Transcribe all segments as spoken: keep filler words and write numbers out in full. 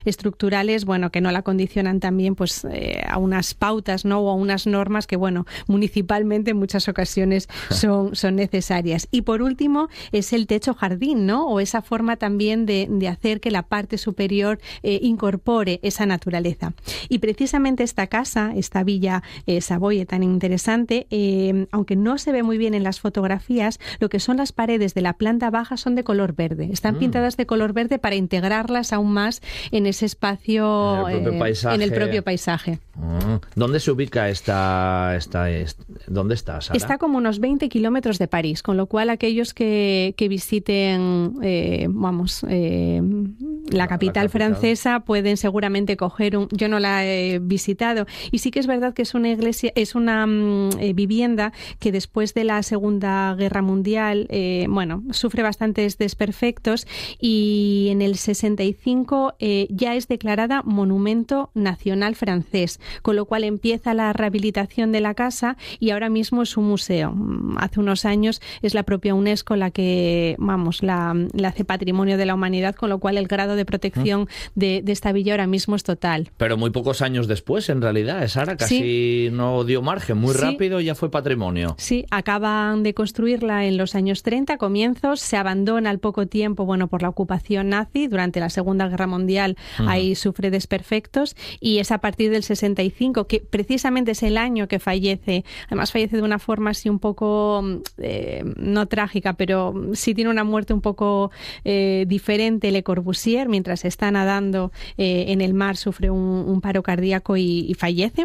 estructurales, bueno, que no la condicionan también pues eh, a unas pautas, ¿no? O a unas normas que, bueno, municipalmente en muchas ocasiones son, son necesarias. Y por último, es el techo jardín, ¿no? O esa forma también de, de hacer que la parte superior eh, incorpore esa naturaleza. Y precisamente esta casa, esta villa eh, Savoye tan interesante, eh, aunque no se ve muy bien en las fotografías, lo que son las paredes de la planta baja son de color verde. Están mm. pintadas de color verde para integrarlas aún más en ese espacio, en el propio eh, paisaje. En el propio paisaje. Mm. ¿Dónde se ubica esta, esta, esta? ¿Dónde está, Sara? Está como unos veinte kilómetros de París, con lo cual aquellos que, que visiten, eh, vamos, eh, la, la, capital la capital francesa pueden seguramente coger un... Yo no la he visitado y sí que es verdad que es una iglesia, es una eh, vivienda que después de la Segunda Guerra Mundial, eh, bueno, sufre bastantes desperfectos y en el sesenta y cinco eh, ya es declarada Monumento Nacional Francés, con lo cual empieza la rehabilitación de la casa y ahora mismo es un museo. Hace unos años es la propia UNESCO la que, vamos, la, la hace Patrimonio de la Humanidad, con lo cual el grado de protección de, de esta villa ahora mismo es total. Pero muy pocos años después, en realidad, Sara, casi sí. no dio margen, muy sí. rápido ya fue patrimonio. Sí, acaban de construirla en los años treinta, comienzos, se abandona al poco tiempo, bueno, por la ocupación nazi, durante la Segunda Guerra Mundial, uh-huh. ahí sufre desperfectos, y es a partir del sesenta y cinco, que precisamente es el año que fallece, además fallece de una forma así un poco, eh, no trágica, pero sí tiene una muerte un poco eh, diferente Le Corbusier, mientras está nadando eh, en el mar, sufre un, un paro cardíaco y, y fallece.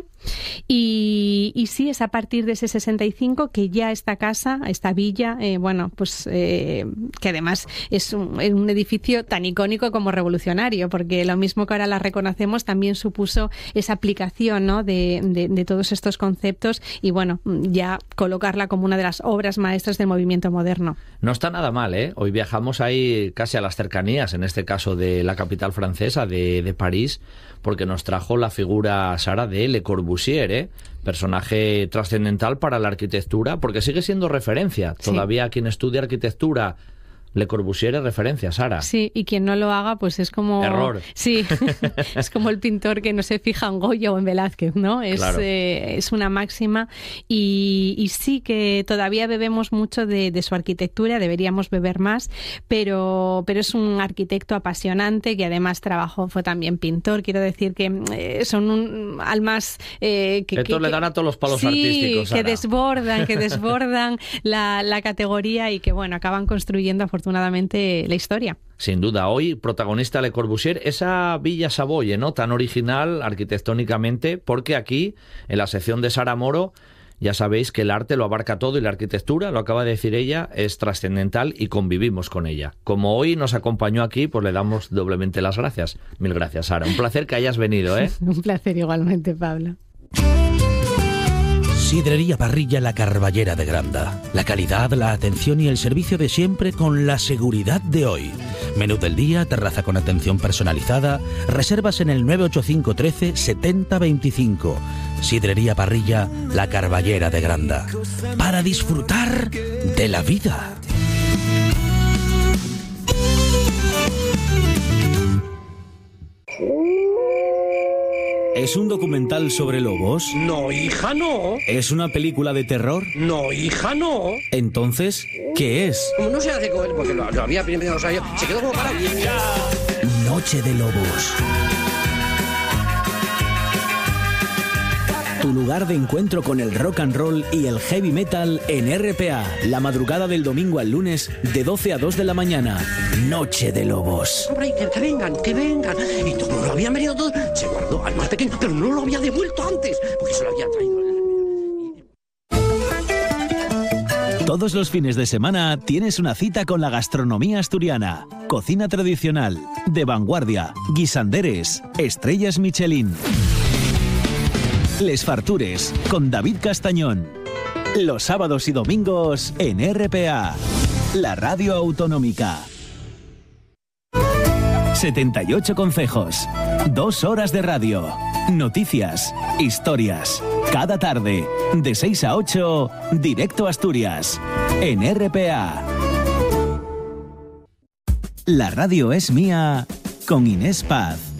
Y, y sí, es a partir de ese sesenta y cinco que ya esta casa, esta villa, eh, bueno, pues eh, que además es un, es un edificio tan icónico como revolucionario, porque lo mismo que ahora la reconocemos, también supuso esa aplicación, ¿no? de, de, de todos estos conceptos y, bueno, ya colocarla como una de las obras maestras del movimiento moderno. No está nada mal, ¿eh? Hoy viajamos ahí casi a las cercanías, en este caso de la capital francesa, de, de París, porque nos trajo la figura, Sara, de Le Corbusier, ¿eh? Personaje trascendental para la arquitectura, porque sigue siendo referencia. Sí. Todavía quien estudia arquitectura, Le Corbusier es referencia, Sara. Sí, y quien no lo haga, pues es como... Error. Sí, es como el pintor que no se fija en Goya o en Velázquez, ¿no? Es, claro. eh, es una máxima y, y sí que todavía bebemos mucho de, de su arquitectura, deberíamos beber más, pero, pero es un arquitecto apasionante que además trabajó, fue también pintor. Quiero decir que eh, son un, almas... Eh, que, Esto que, le dan a todos los palos sí, artísticos, Sara. que desbordan, que desbordan la, la categoría y que, bueno, acaban construyendo afortunadamente afortunadamente la historia. Sin duda, hoy protagonista Le Corbusier, esa Villa Savoye, ¿no? Tan original arquitectónicamente, porque aquí, en la sección de Sara Moro, ya sabéis que el arte lo abarca todo y la arquitectura, lo acaba de decir ella, es trascendental y convivimos con ella. Como hoy nos acompañó aquí, pues le damos doblemente las gracias. Mil gracias, Sara. Un placer que hayas venido, ¿eh? Un placer igualmente, Pablo. Sidrería Parrilla La Carballera de Granda. La calidad, la atención y el servicio de siempre con la seguridad de hoy. Menú del día, terraza con atención personalizada. Reservas en el nueve ocho cinco trece setenta veinticinco. Sidrería Parrilla La Carballera de Granda. Para disfrutar de la vida. ¿Es un documental sobre lobos? No, hija, no. ¿Es una película de terror? No, hija, no. Entonces, ¿qué es? Como no se hace con él, porque lo, lo había primero, no sabía, se quedó como para... Noche de Lobos. Tu lugar de encuentro con el rock and roll y el heavy metal en R P A. La madrugada del domingo al lunes de doce a dos de la mañana. Noche de Lobos. Hombre, que, que vengan, que vengan. Y todo lo habían venido todo. Se guardó al más pequeño, pero no lo había devuelto antes, porque se lo había traído. Todos los fines de semana tienes una cita con la gastronomía asturiana. Cocina tradicional, de vanguardia, guisanderes, estrellas Michelin. Les Fartures, con David Castañón. Los sábados y domingos en R P A, la radio autonómica. setenta y ocho concejos, dos horas de radio, noticias, historias. Cada tarde, de seis a ocho, directo a Asturias, en R P A. La radio es mía, con Inés Paz.